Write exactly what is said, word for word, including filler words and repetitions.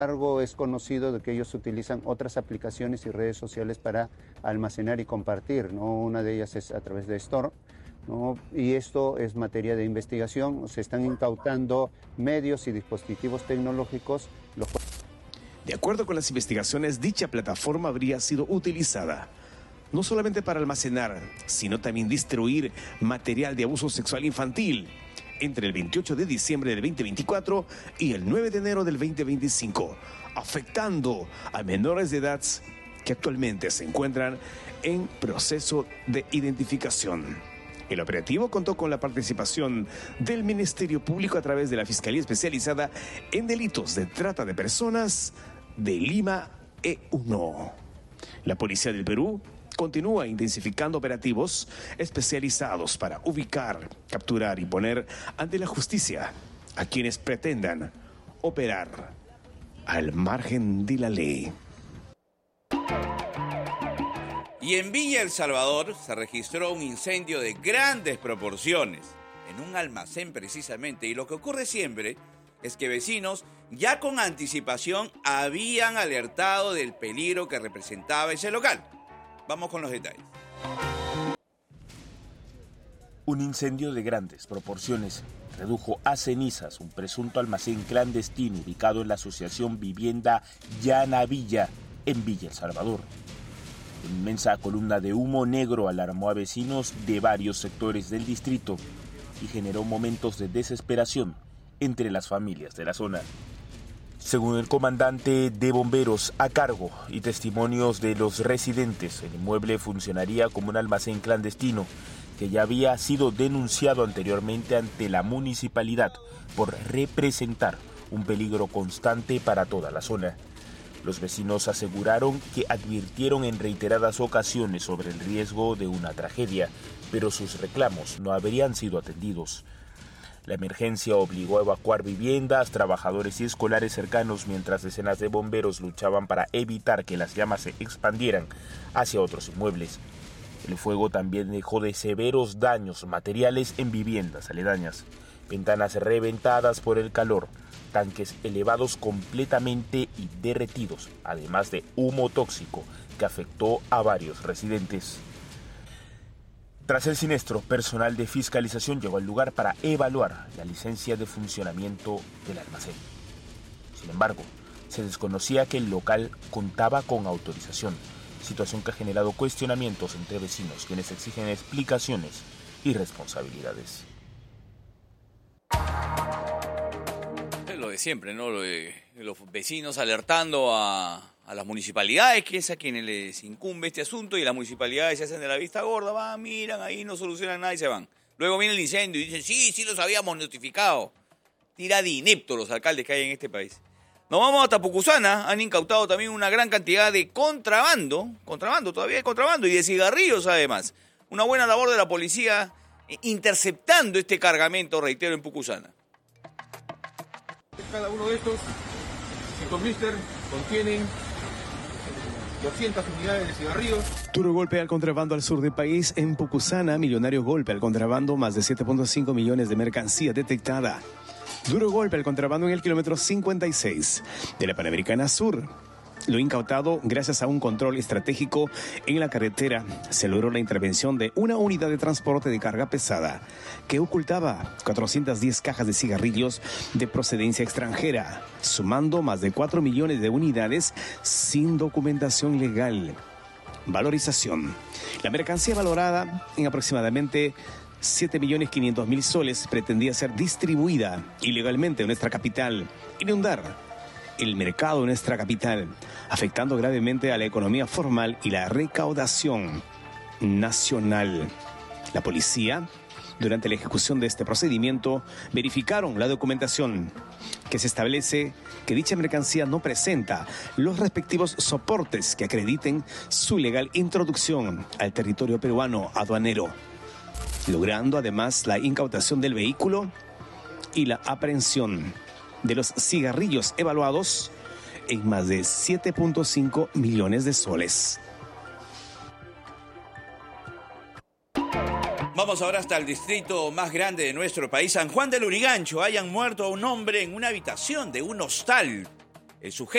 embargo, es conocido de que ellos utilizan otras aplicaciones y redes sociales para almacenar y compartir, ¿no? Una de ellas es a través de Store, ¿no? Y esto es materia de investigación. Se están incautando medios y dispositivos tecnológicos. Los... De acuerdo con las investigaciones, dicha plataforma habría sido utilizada no solamente para almacenar, sino también distribuir material de abuso sexual infantil entre el veintiocho de diciembre del veinte veinticuatro y el nueve de enero del veinte veinticinco, afectando a menores de edad que actualmente se encuentran en proceso de identificación. El operativo contó con la participación del Ministerio Público a través de la Fiscalía Especializada en Delitos de Trata de Personas de Lima E uno. La Policía del Perú continúa intensificando operativos especializados para ubicar, capturar y poner ante la justicia a quienes pretendan operar al margen de la ley. Y en Villa El Salvador se registró un incendio de grandes proporciones, en un almacén precisamente. Y lo que ocurre siempre es que vecinos ya con anticipación habían alertado del peligro que representaba ese local. Vamos con los detalles. Un incendio de grandes proporciones redujo a cenizas un presunto almacén clandestino ubicado en la asociación Vivienda Llana Villa, en Villa El Salvador. Una inmensa columna de humo negro alarmó a vecinos de varios sectores del distrito y generó momentos de desesperación entre las familias de la zona. Según el comandante de bomberos a cargo y testimonios de los residentes, el inmueble funcionaría como un almacén clandestino que ya había sido denunciado anteriormente ante la municipalidad por representar un peligro constante para toda la zona. Los vecinos aseguraron que advirtieron en reiteradas ocasiones sobre el riesgo de una tragedia, pero sus reclamos no habrían sido atendidos. La emergencia obligó a evacuar viviendas, trabajadores y escolares cercanos mientras decenas de bomberos luchaban para evitar que las llamas se expandieran hacia otros inmuebles. El fuego también dejó de severos daños materiales en viviendas aledañas, ventanas reventadas por el calor, tanques elevados completamente y derretidos, además de humo tóxico que afectó a varios residentes. Tras el siniestro, personal de fiscalización llegó al lugar para evaluar la licencia de funcionamiento del almacén. Sin embargo, se desconocía que el local contaba con autorización, situación que ha generado cuestionamientos entre vecinos, quienes exigen explicaciones y responsabilidades. Es lo de siempre, ¿no? Lo de los vecinos alertando a... a las municipalidades, que es a quienes les incumbe este asunto, y las municipalidades se hacen de la vista gorda, van, miran, ahí no solucionan nada y se van. Luego viene el incendio y dicen, sí, sí los habíamos notificado. Tira de ineptos los alcaldes que hay en este país. Nos vamos hasta Pucusana, han incautado también una gran cantidad de contrabando, contrabando, todavía hay contrabando, y de cigarrillos además. Una buena labor de la policía interceptando este cargamento, reitero, en Pucusana. Cada uno de estos, con Mister, contienen doscientas unidades de cigarrillos. Duro golpe al contrabando al sur del país. En Pucusana, millonario golpe al contrabando, más de siete punto cinco millones de mercancía detectada. Duro golpe al contrabando en el kilómetro cincuenta y seis de la Panamericana Sur. Lo incautado, gracias a un control estratégico en la carretera, se logró la intervención de una unidad de transporte de carga pesada que ocultaba cuatrocientas diez cajas de cigarrillos de procedencia extranjera, sumando más de cuatro millones de unidades sin documentación legal. Valorización. La mercancía valorada en aproximadamente siete millones quinientos mil soles pretendía ser distribuida ilegalmente en nuestra capital, inundar el mercado de nuestra capital, afectando gravemente a la economía formal y la recaudación nacional. La policía, durante la ejecución de este procedimiento, verificaron la documentación que se establece que dicha mercancía no presenta los respectivos soportes que acrediten su legal introducción al territorio peruano aduanero, logrando además la incautación del vehículo y la aprehensión de los cigarrillos evaluados en más de siete punto cinco millones de soles. Vamos ahora hasta el distrito más grande de nuestro país, San Juan del Lurigancho. Hayan muerto a un hombre en una habitación de un hostal. El sujeto